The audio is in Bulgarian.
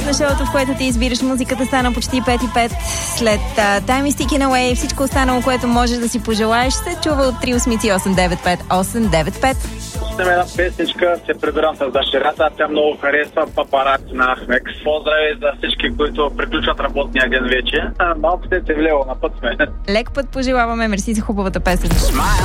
на шоуто, в което ти избираш музиката, стана почти 5:05. След Time is Ticking Away, всичко останало, което можеш да си пожелаеш, се чува от 38795-895. Слушаме една песничка, се прибирам с дъщерята, тя много харесва Папараци на Ахмекс. Поздрави за всички, които приключват работния ден вече. Малко се влево, на път сме. Лек път пожелаваме, мерси за хубавата песен.